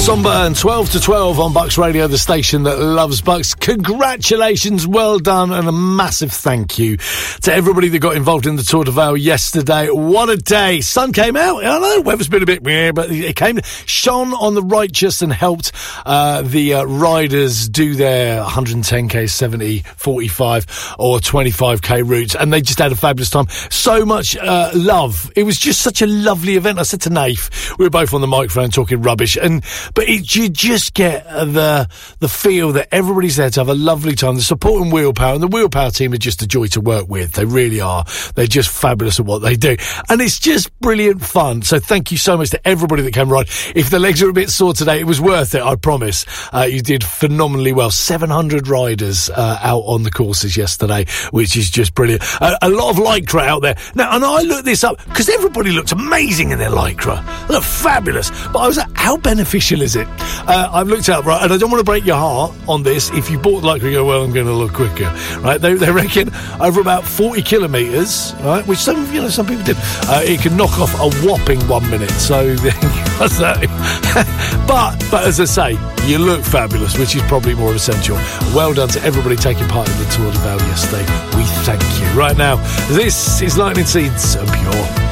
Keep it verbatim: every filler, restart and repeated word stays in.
Somburn, twelve to twelve on Bucks Radio, the station that loves Bucks. Congratulations, well done, and a massive thank you to everybody that got involved in the Tour de Vale yesterday. What a day. Sun came out. I know, weather's been a bit weird, but it came, shone on the righteous and helped uh, the uh, riders do their one hundred ten k, seventy, forty-five or twenty-five k routes, and they just had a fabulous time. So much uh, love. It was just such a lovely event. I said to Nath, we were both on the microphone talking rubbish, and but it, you just get the the feel that everybody's there to have a lovely time. The support and Wheel Power, and the Wheel Power team are just a joy to work with. They really are. They're just fabulous at what they do, and it's just brilliant fun. So thank you so much to everybody that came ride. If the legs are a bit sore today, it was worth it, I promise. Uh, you did phenomenally well. seven hundred riders uh, out on the courses yesterday, which is just brilliant. Uh, a lot of Lycra out there. Now, and I looked this up because everybody looked amazing in their Lycra. They looked fabulous. But I was like, how beneficial is it? Uh, I've looked up, right, and I don't want to break your heart on this. If you bought Lycra, you go, well, I'm going to look quicker, right? They, they reckon over about forty kilometres, right, which some, you know, some people did, uh, it can knock off a whopping one minute. So, but, but as I say, you look fabulous, which is probably more essential. Well done to everybody taking part in the Tour de Vale yesterday. We thank you. Right now, this is Lightning Seeds and Pure.